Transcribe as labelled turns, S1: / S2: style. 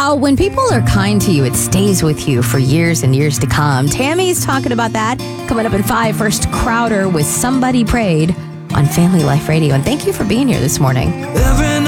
S1: how when people are kind to you, it stays with you for years and years to come. Tammy's talking about that. Coming up in 5, first Crowder with Somebody Prayed on Family Life Radio. And thank you for being here this morning.